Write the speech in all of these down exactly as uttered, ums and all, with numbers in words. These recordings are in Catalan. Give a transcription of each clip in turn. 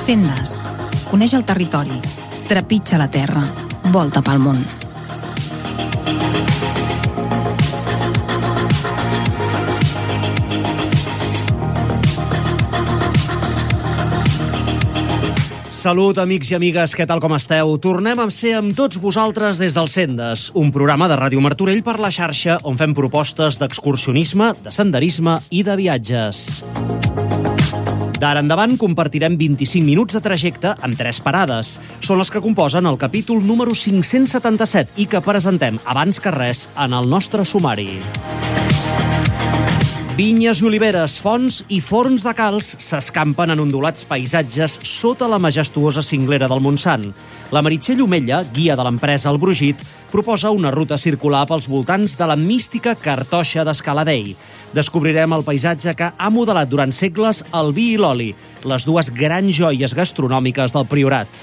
Sendes. Coneix el territori. Trepitja la terra. Volta pel món. Salut, amics i amigues, què tal com esteu? Tornem a ser amb tots vosaltres des del Sendes, un programa de Ràdio Martorell per la xarxa on fem propostes d'excursionisme, de senderisme i de viatges. D'ara endavant compartirem vint-i-cinc minuts de trajecte amb tres parades. Són les que composen el capítol número cinc-cents setanta-set i que presentem abans que res en el nostre sumari. Vinyes i oliveres, fonts i forns de calç s'escampen en ondulats paisatges sota la majestuosa cinglera del Montsant. La Meritxell Omella, guia de l'empresa El Brugit, proposa una ruta circular pels voltants de la mística Cartoixa d'Escaladei. Descobrirem el paisatge que ha modelat durant segles el vi i l'oli, les dues grans joies gastronòmiques del Priorat.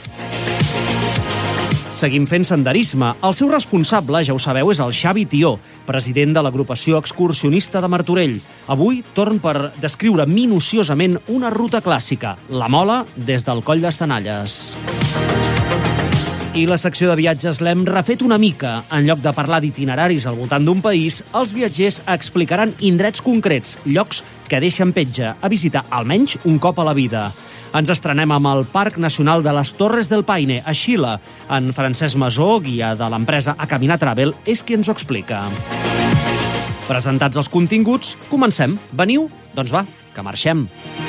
Seguim fent senderisme. El seu responsable, ja ho sabeu, és el Xavi Tió, president de l'agrupació excursionista de Martorell. Avui torn per descriure minuciosament una ruta clàssica, la Mola des del Coll d'Estanalles. I la secció de viatges l'hem refet una mica. En lloc de parlar d'itineraris al voltant d'un país, els viatgers explicaran indrets concrets, llocs que deixen petja a visitar almenys un cop a la vida. Ens estrenem amb el Parc Nacional de les Torres del Paine, a Xile. En Francesc Masó, guia de l'empresa A Caminar Travel, és qui ens ho explica. Presentats els continguts, comencem. Veniu? Doncs va, que marxem.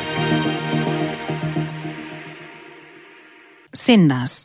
Sendes.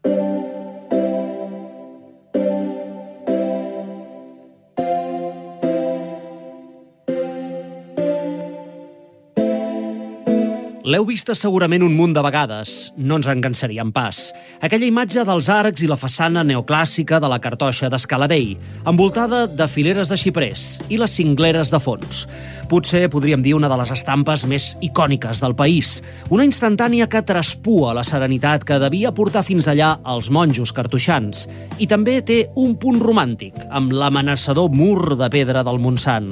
L'heu vista segurament un munt de vegades, no ens en cansaríem pas. Aquella imatge dels arcs i la façana neoclàssica de la Cartoixa d'Escaladei, envoltada de fileres de xiprers i les cingleres de fons. Potser podríem dir una de les estampes més icòniques del país, una instantània que traspua la serenitat que devia portar fins allà els monjos cartoixans. I també té un punt romàntic, amb l'amenaçador mur de pedra del Montsant.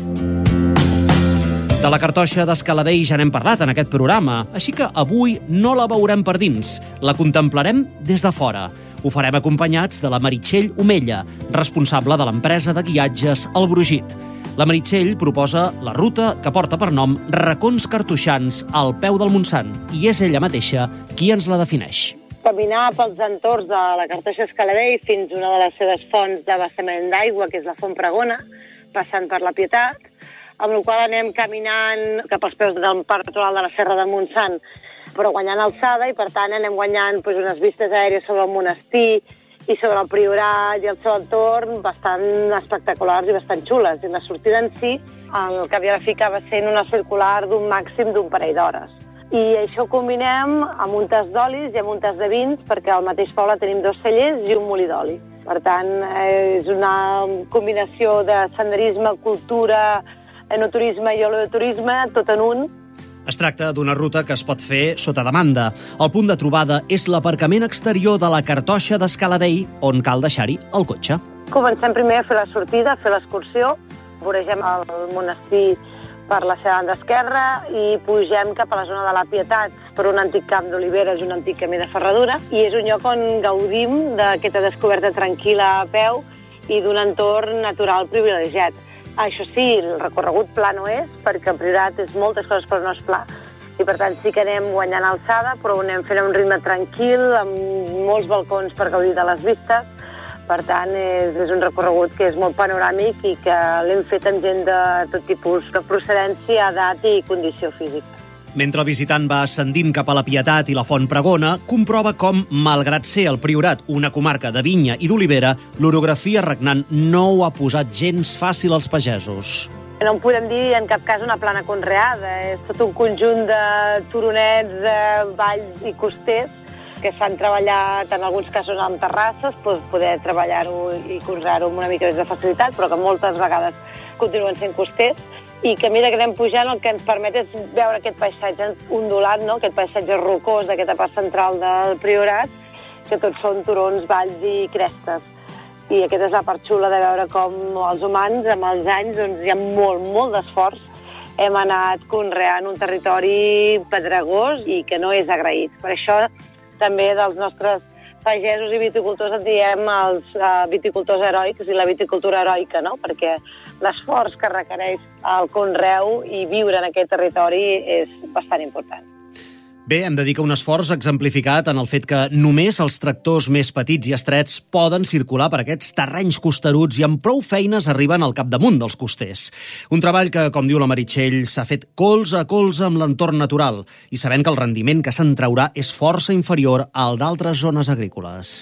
De la Cartoixa d'Escaladei ja n'hem parlat en aquest programa, així que avui no la veurem per dins, la contemplarem des de fora. Ho farem acompanyats de la Meritxell Omella, responsable de l'empresa de guiatges El Brugit. La Meritxell proposa la ruta que porta per nom Racons Cartoixans al peu del Montsant, i és ella mateixa qui ens la defineix. Caminar pels entorns de la Cartoixa d'Escaladei fins a una de les seves fonts d'abastament d'aigua, que és la Font Pregona, passant per la Pietat, amb la qual anem caminant cap als peus del Parc Natural de la Serra del Montsant, però guanyant alçada, i per tant anem guanyant doncs, unes vistes aèries sobre el monestir i sobre el Priorat i el seu entorn bastant espectaculars i bastant xules. I la sortida en si, el cap i a la fi acaba sent una circular d'un màxim d'un parell d'hores. I això ho combinem amb un tas d'olis i amb un tas de vins, perquè al mateix poble tenim dos cellers i un molí d'oli. Per tant, és una combinació de senderisme, cultura, enoturisme i oleoturisme, tot en un. Es tracta d'una ruta que es pot fer sota demanda. El punt de trobada és l'aparcament exterior de la Cartoixa d'Escaladei, on cal deixar-hi el cotxe. Comencem primer a fer la sortida, a fer l'excursió. Voregem el monestir per la seva banda esquerra i pugem cap a la zona de la Pietat per un antic camp d'oliveres i un antic camí de ferradura. I és un lloc on gaudim d'aquesta descoberta tranquil·la a peu i d'un entorn natural privilegiat. Això sí, el recorregut pla no és, perquè el Priorat és moltes coses però no és pla. I per tant sí que anem guanyant alçada, però ho anem fent a un ritme tranquil, amb molts balcons per gaudir de les vistes. Per tant, és, és un recorregut que és molt panoràmic i que l'hem fet amb gent de tot tipus de procedència, edat i condició física. Mentre el visitant va ascendint cap a la Pietat i la Font Pregona, comprova com, malgrat ser el Priorat una comarca de vinya i d'olivera, l'orografia regnant no ho ha posat gens fàcil als pagesos. No en podem dir en cap cas una plana conreada, és tot un conjunt de turonets, de valls i costers que s'han treballat en alguns casos amb terrasses, doncs poder treballar-ho i conrear-ho amb una mica més de facilitat, però que moltes vegades continuen sent costers. I que a mesura que anem pujant el que ens permet és veure aquest paisatge ondulat, no? Aquest paisatge rocós d'aquesta part central del Priorat, que tots són turons, valls i crestes. I aquesta és la part xula de veure com els humans, amb els anys, doncs, hi ha molt, molt d'esforç hem anat conreant un territori pedregós i que no és agraït. Per això també dels nostres pagesos i viticultors en diem els uh, viticultors heroics i la viticultura heroica, no? Perquè l'esforç que requereix el conreu i viure en aquest territori és bastant important. Bé, hem de dir que un esforç exemplificat en el fet que només els tractors més petits i estrets poden circular per aquests terrenys costeruts i amb prou feines arriben al capdamunt dels costers. Un treball que, com diu la Meritxell, s'ha fet colze a colze amb l'entorn natural i sabent que el rendiment que se'n traurà és força inferior al d'altres zones agrícoles.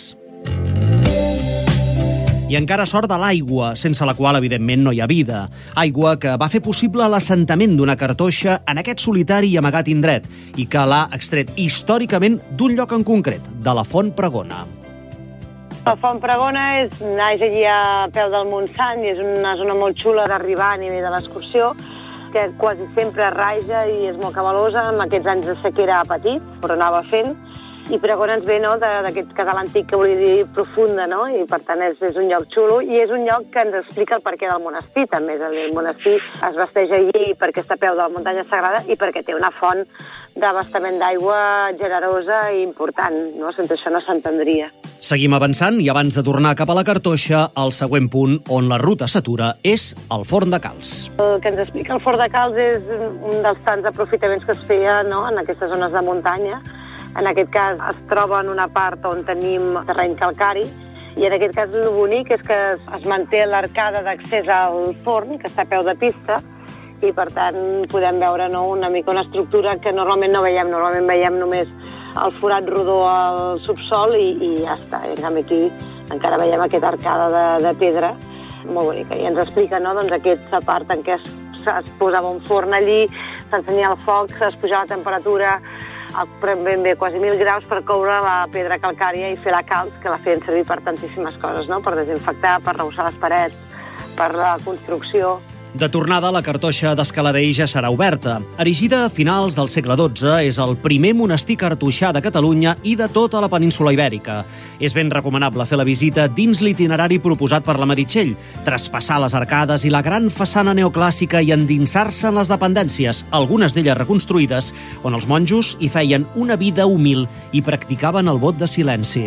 I encara sort de l'aigua, sense la qual, evidentment, no hi ha vida. Aigua que va fer possible l'assentament d'una cartoixa en aquest solitari i amagat indret i que l'ha extret històricament d'un lloc en concret, de la Font Pregona. La Font Pregona és, naix allí a peu del Montsant i és una zona molt xula d'arribar a nivell de l'excursió, que quasi sempre raja i és molt cabalosa. En aquests anys de sequera petit, però anava fent. I Pregona ens ve, no, d'aquest català antic que volia dir profunda, no? I per tant és, és un lloc xulo i és un lloc que ens explica el perquè del monestir també. El monestir es vesteix allí perquè està a peu de la muntanya sagrada i perquè té una font d'abastament d'aigua generosa i important, no? Sense això no s'entendria. Seguim avançant i abans de tornar cap a la cartoixa, el següent punt on la ruta s'atura és el Forn de Calç. El que ens explica el Forn de Calç és un dels tants aprofitaments que es feia, no, en aquestes zones de muntanya. En aquest cas es troba en una part on tenim terreny calcari i en aquest cas el bonic és que es manté l'arcada d'accés al forn, que està a peu de pista, i per tant podem veure, no, una mica una estructura que normalment no veiem, normalment veiem només el forat rodó al subsol i, i ja està. En canvi aquí encara veiem aquesta arcada de, de pedra molt bonica i ens explica, no, doncs, aquesta part en què es, es posava un forn allí, s'encenia el foc, es pujava la temperatura ben bé quasi mil graus per coure la pedra calcària i fer la calç, que la feien servir per tantíssimes coses, no? Per desinfectar, per arrebossar les parets, per la construcció. De tornada, la cartoixa d'Escaladei ja serà oberta. Erigida a finals del segle dotze, és el primer monestir cartoixà de Catalunya i de tota la península ibèrica. És ben recomanable fer la visita dins l'itinerari proposat per la Meritxell, traspassar les arcades i la gran façana neoclàssica i endinsar-se en les dependències, algunes d'elles reconstruïdes, on els monjos hi feien una vida humil i practicaven el vot de silenci.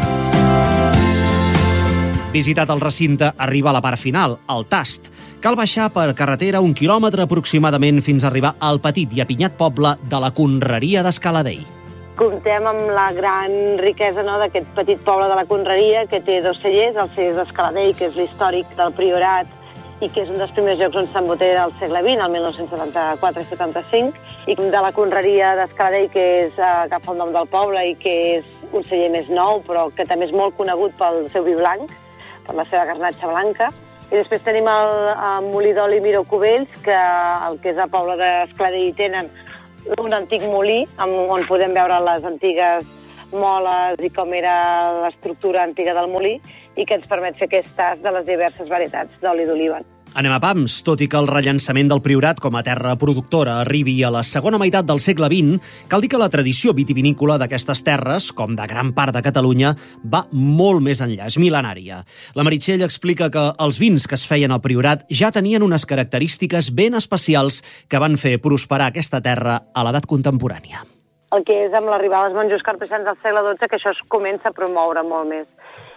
Visitat el recinte, arriba a la part final, el tast. Cal baixar per carretera un quilòmetre aproximadament fins a arribar al petit i apinyat poble de la Conreria d'Escaladei. Comptem amb la gran riquesa, no, d'aquest petit poble de la Conreria, que té dos cellers, el celler d'Escaladei, que és l'històric del Priorat i que és un dels primers llocs on s'embotella al segle vint, el mil nou-cents setanta-quatre setanta-cinc, i de la Conreria d'Escaladei, que és, eh, agafa el nom del poble i que és un celler més nou, però que també és molt conegut pel seu vi blanc, per la seva garnatxa blanca. I després tenim el, el molí d'oli Miró Cubells, que el que és el poble d'Escaladei tenen un antic molí on podem veure les antigues moles i com era l'estructura antiga del molí i que ens permet fer aquest tast de les diverses varietats d'oli d'oliva. Anem a pams. Tot i que el rellançament del Priorat com a terra productora arribi a la segona meitat del segle vint, cal dir que la tradició vitivinícola d'aquestes terres, com de gran part de Catalunya, va molt més enllà, és mil·lenària. La Meritxell explica que els vins que es feien al Priorat ja tenien unes característiques ben especials que van fer prosperar aquesta terra a l'edat contemporània. El que és amb l'arribada dels monjos cartoixans del segle dotze, que això es comença a promoure molt més.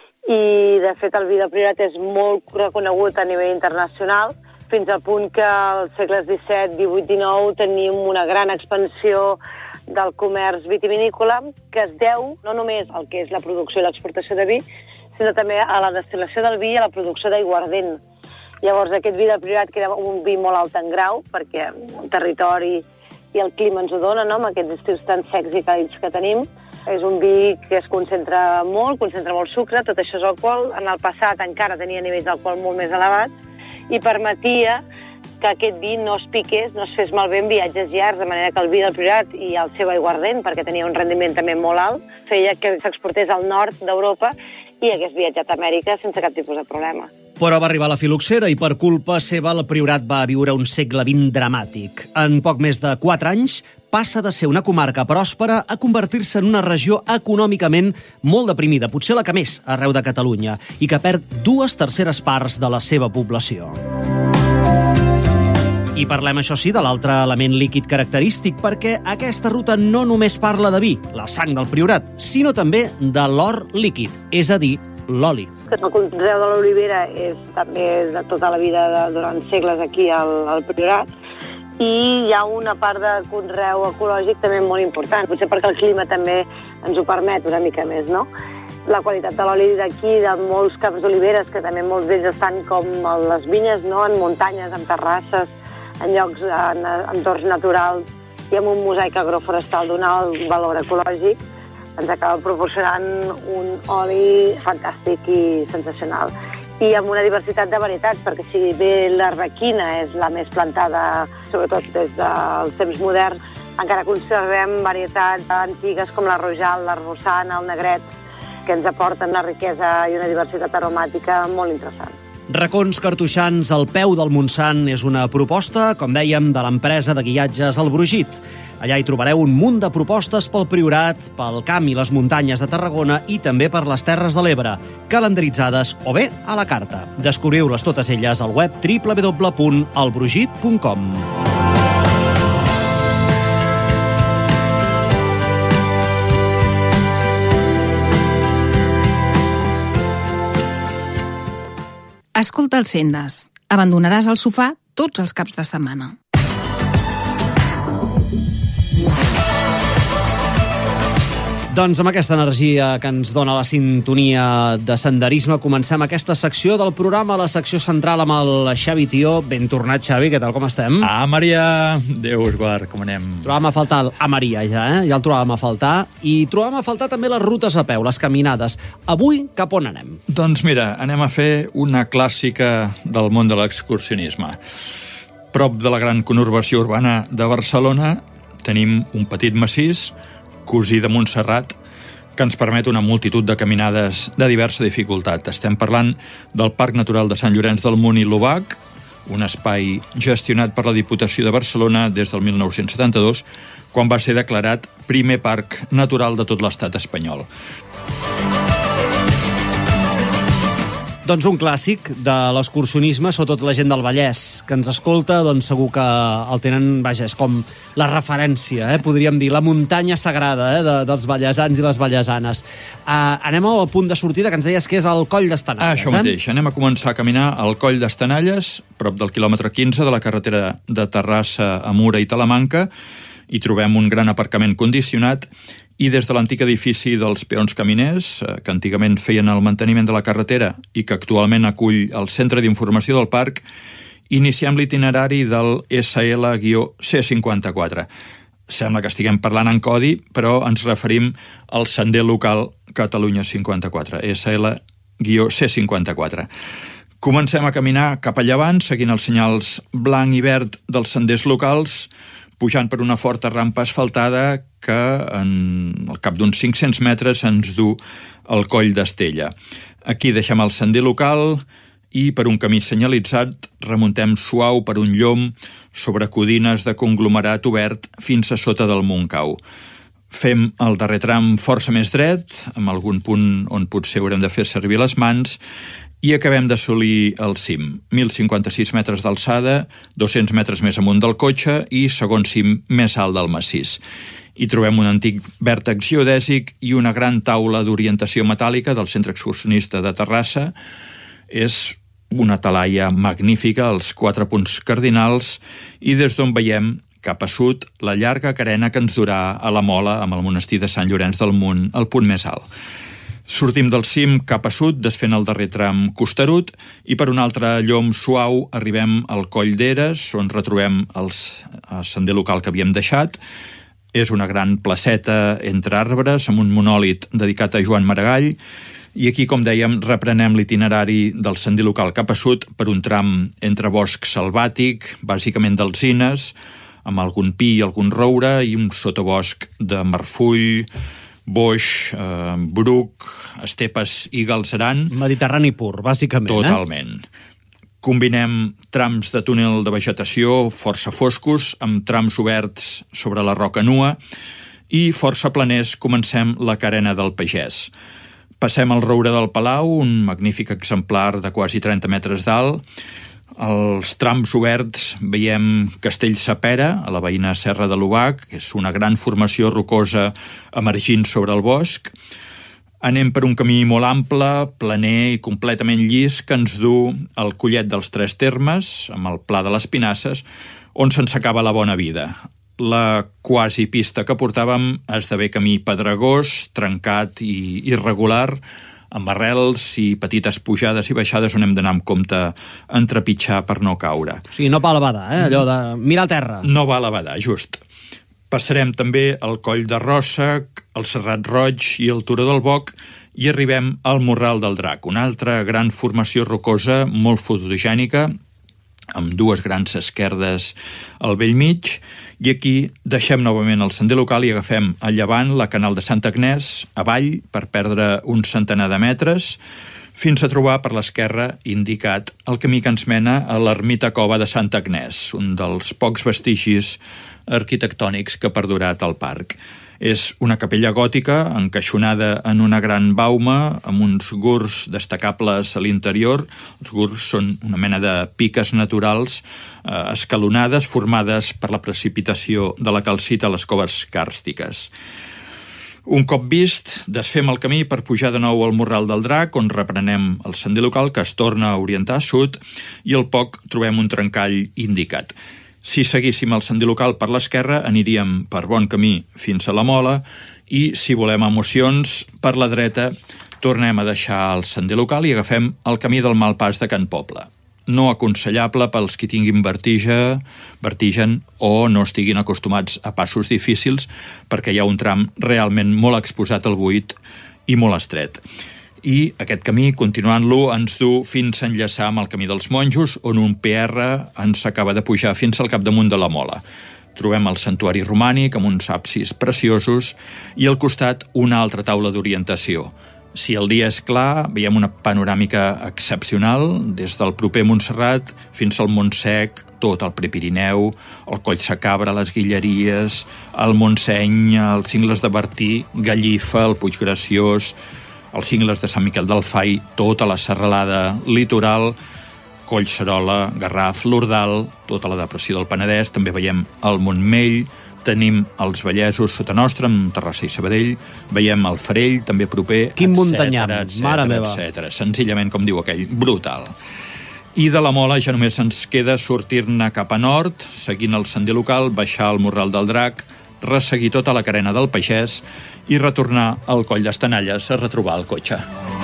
I, de fet, el vi del Priorat és molt reconegut a nivell internacional, fins al punt que als segles disset, divuit, dinou tenim una gran expansió del comerç vitivinícola que es deu no només al que és la producció i l'exportació de vi, sinó també a la destil·lació del vi i a la producció d'aiguardent. Llavors, aquest vi del Priorat, que era un vi molt alt en grau, perquè el territori i el clima ens ho dona, no?, amb aquests estius tan secs i càlids que tenim, és un vi que es concentra molt, concentra molt sucre, tot això és alcohol. En el passat encara tenia nivells d'alcohol molt més elevats i permetia que aquest vi no es piqués, no es fes malbé en viatges llargs, de manera que el vi del Priorat i el seu aiguardent, perquè tenia un rendiment també molt alt, feia que s'exportés al nord d'Europa i hagués viatjat a Amèrica sense cap tipus de problema. Però va arribar la filoxera i per culpa seva el Priorat va viure un segle vint dramàtic. En poc més de quatre anys passa de ser una comarca pròspera a convertir-se en una regió econòmicament molt deprimida, potser la que més arreu de Catalunya, i que perd dues terceres parts de la seva població. I parlem, això sí, de l'altre element líquid característic, perquè aquesta ruta no només parla de vi, la sang del Priorat, sinó també de l'or líquid, és a dir, l'oli. El conreu de l'olivera és també de tota la vida, de, durant segles aquí al, al Priorat, i hi ha una part de conreu ecològic també molt important, potser perquè el clima també ens ho permet una mica més, no? La qualitat de l'oli d'aquí, de molts camps d'oliveres, que també molts d'ells estan com a les vinyes, no? En muntanyes, en terrasses, en llocs, en entorns naturals i amb un mosaic agroforestal d'un alt valor ecològic, ens acaba proporcionant un oli fantàstic i sensacional. I amb una diversitat de varietats, perquè si bé l'arlequina és la més plantada, sobretot des dels temps moderns, encara conservem varietats antigues com la rojal, l'arbosana, el negret, que ens aporten una riquesa i una diversitat aromàtica molt interessant. Racons cartoixans al peu del Montsant és una proposta, com dèiem, de l'empresa de guiatges El Brogit. Allà hi trobareu un munt de propostes pel Priorat, pel camp i les muntanyes de Tarragona i també per les Terres de l'Ebre, calendaritzades o bé a la carta. Descobriu-les totes elles al web w w w punt el brogit punt com. Escolta els Sendes. Abandonaràs el sofà tots els caps de setmana. Doncs amb aquesta energia que ens dona la sintonia de senderisme, comencem aquesta secció del programa, la secció central amb el Xavi Tió. Ben tornat, Xavi, què tal, com estem? Ah, Maria! Déu, guard, com anem? Trobàvem a faltar el a Maria, ja, eh? Ja el trobàvem a faltar. I trobàvem a faltar també les rutes a peu, les caminades. Avui, cap on anem? Doncs mira, anem a fer una clàssica del món de l'excursionisme. Prop de la gran conurbació urbana de Barcelona tenim un petit massís, cosí de Montserrat, que ens permet una multitud de caminades de diversa dificultat. Estem parlant del Parc Natural de Sant Llorenç del Munt i l'Obac, un espai gestionat per la Diputació de Barcelona des del mil nou-cents setanta-dos, quan va ser declarat primer parc natural de tot l'estat espanyol. Doncs un clàssic de l'excursionisme, sobretot la gent del Vallès que ens escolta, doncs segur que el tenen, vaja, és com la referència, eh, podríem dir, la muntanya sagrada eh, de, dels vallesans i les vallesanes. Uh, anem al punt de sortida, que ens deies que és el Coll d'Estanalles. Ah, això mateix. Eh? Anem a començar a caminar al Coll d'Estanalles, prop del quilòmetre quinze de la carretera de Terrassa a Mura i Talamanca. Hi trobem un gran aparcament condicionat i des de l'antic edifici dels peons caminers, que antigament feien el manteniment de la carretera i que actualment acull el Centre d'Informació del Parc, iniciem l'itinerari del S L C cinquanta-quatre. Sembla que estiguem parlant en codi, però ens referim al sender local Catalunya cinquanta-quatre, S L C cinquanta-quatre. Comencem a caminar cap a llevant, seguint els senyals blanc i verd dels senders locals, pujant per una forta rampa asfaltada que en al cap d'uns cinc-cents metres ens du al Coll d'Estella. Aquí deixem el sender local i per un camí senyalitzat remuntem suau per un llom sobre codines de conglomerat obert fins a sota del Montcau. Fem el darrer tram força més dret, amb algun punt on potser haurem de fer servir les mans, i acabem d'assolir el cim. mil cinquanta-sis metres d'alçada, dos-cents metres més amunt del cotxe i segon cim més alt del massís. Hi trobem un antic vèrtex geodèsic i una gran taula d'orientació metàl·lica del Centre Excursionista de Terrassa. És una talaia magnífica, els quatre punts cardinals, i des d'on veiem cap a sud la llarga carena que ens durà a la Mola amb el monestir de Sant Llorenç del Munt, el punt més alt. Sortim del cim cap a sud, desfent el darrer tram costerut, i per un altre llom suau arribem al Coll d'Eres, on retrobem els, el sender local que havíem deixat. És una gran placeta entre arbres, amb un monòlit dedicat a Joan Maragall, i aquí, com dèiem, reprenem l'itinerari del sender local cap a sud per un tram entre bosc selvàtic, bàsicament d'alzines, amb algun pi i algun roure, i un sotobosc de marfull, boix, eh, bruc, estepes i galceran. Mediterrani pur, bàsicament. Totalment. Eh? Combinem trams de túnel de vegetació força foscos amb trams oberts sobre la roca nua i força planers comencem la carena del Pagès. Passem al Roure del Palau, un magnífic exemplar de quasi trenta metres d'alt. Als trams oberts veiem Castellsapera, a la veïna Serra de l'Obac, que és una gran formació rocosa emergint sobre el bosc. Anem per un camí molt ample, planer i completament llis, que ens du al Collet dels Tres Termes, amb el Pla de les Pinasses, on se'ns acaba la bona vida. La quasi pista que portàvem esdevé camí pedregós, trencat i irregular, amb arrels i petites pujades i baixades on hem d'anar amb compte en trepitjar per no caure. O sigui, no va a la bada, eh? Allò de mirar a terra. No va a la bada, just. Passarem també el Coll de Ròssec, el Serrat Roig i el Turó del Boc i arribem al Morral del Drac, una altra gran formació rocosa molt fotogènica, amb dues grans esquerdes al bell mig, i aquí deixem novament el sender local i agafem a llevant la Canal de Santa Agnès, avall, per perdre un centenar de metres, fins a trobar per l'esquerra indicat el camí que ens mena a l'ermita cova de Santa Agnès, un dels pocs vestigis arquitectònics que ha perdurat al parc. És una capella gòtica encaixonada en una gran bauma amb uns gurs destacables a l'interior. Els gurs són una mena de piques naturals eh, escalonades formades per la precipitació de la calcita a les coves càrstiques. Un cop vist, desfem el camí per pujar de nou al Morral del Drac, on reprenem el sender local que es torna a orientar a sud i al poc trobem un trencall indicat. Si seguíssim el sender local per l'esquerra, aniríem per bon camí fins a la Mola i, si volem emocions, per la dreta tornem a deixar el sender local i agafem el camí del Malpàs de Can Poble. No aconsellable pels qui tinguin vertigen, vertigen o no estiguin acostumats a passos difícils, perquè hi ha un tram realment molt exposat al buit i molt estret. I aquest camí, continuant-lo, ens du fins a enllaçar amb el camí dels Monjos, on un P R ens acaba de pujar fins al capdamunt de la Mola. Trobem el santuari romànic amb uns absis preciosos i al costat una altra taula d'orientació. Si el dia és clar, veiem una panoràmica excepcional, des del proper Montserrat fins al Montsec, tot el Prepirineu, el Coll Sacabra, les Guilleries, el Montseny, els cingles de Bertí, Gallifa, el Puig Graciós, els cingles de Sant Miquel del Fai, tota la serralada litoral, Collserola, Garraf, l'Ordal, tota la depressió del Penedès, també veiem el Montmell, tenim els Vallesos sota nostra, amb Terrassa i Sabadell, veiem el Farell, també proper, Quin muntanyam, mare meva. etcètera. Senzillament, com diu aquell, brutal. I de la Mola ja només ens queda sortir-ne cap a nord, seguint el sender local, baixar al Morral del Drac, resseguir tota la carena del Pagès i retornar al Coll d'Estanalles a retrobar el cotxe.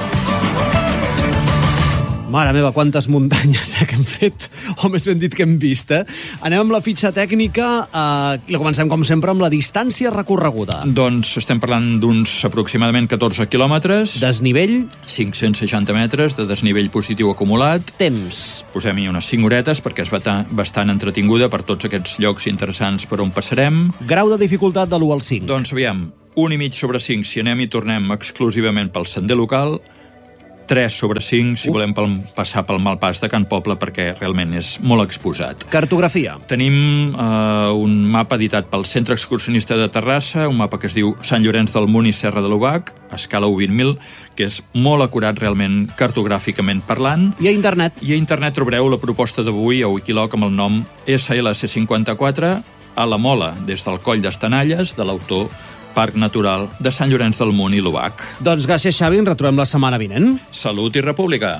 Mare meva, quantes muntanyes eh, que hem fet, o més ben dit que hem vist. Eh? Anem amb la fitxa tècnica eh, i la comencem, com sempre, amb la distància recorreguda. Doncs estem parlant d'uns aproximadament catorze quilòmetres. Desnivell? cinc-cents seixanta metres de desnivell positiu acumulat. Temps? Posem-hi unes cinc horetes perquè és bastant entretinguda per tots aquests llocs interessants per on passarem. Grau de dificultat de l'u al cinc? Doncs aviam, un i mig sobre cinc si anem i tornem exclusivament pel sender local, tres sobre cinc si Uf. volem pel, passar pel Malpàs de Can Poble perquè realment és molt exposat. Cartografia. Tenim eh, un mapa editat pel Centre Excursionista de Terrassa, un mapa que es diu Sant Llorenç del Munt i Serra de l'Obac, a escala u vint mil, que és molt acurat realment cartogràficament parlant. I a internet? I a internet trobareu la proposta d'avui a Wikiloc amb el nom S L C cinquanta-quatre a la Mola, des del Coll d'Estanalles, de l'autor Parc Natural de Sant Llorenç del Munt i l'Obac. Doncs gràcies, Xavi, ens retrobem la setmana vinent. Salut i república!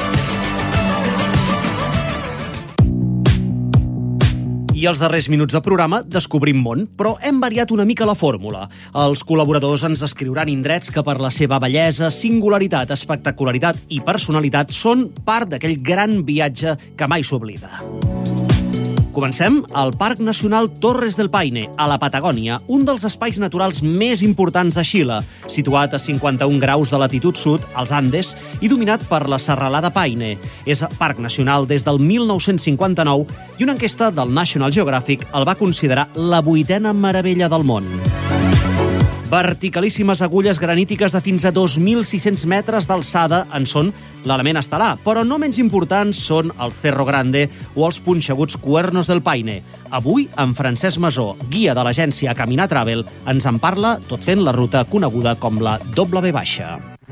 I als darrers minuts de programa descobrim món, però hem variat una mica la fórmula. Els col·laboradors ens descriuran indrets que per la seva bellesa, singularitat, espectacularitat i personalitat són part d'aquell gran viatge que mai s'oblida. Comencem al Parc Nacional Torres del Paine, a la Patagònia, un dels espais naturals més importants de Xile, situat a cinquanta-un graus de latitud sud, als Andes, i dominat per la serralada Paine. És parc nacional des del mil nou-cents cinquanta-nou i una enquesta del National Geographic el va considerar la vuitena meravella del món. Verticalíssimes agulles granítiques de fins a dos mil sis-cents metres d'alçada en són l'element estel·lar, però no menys importants són el Cerro Grande o els punxeguts Cuernos del Paine. Avui, en Francesc Masó, guia de l'agència Caminar Travel, ens en parla tot fent la ruta coneguda com la W baixa.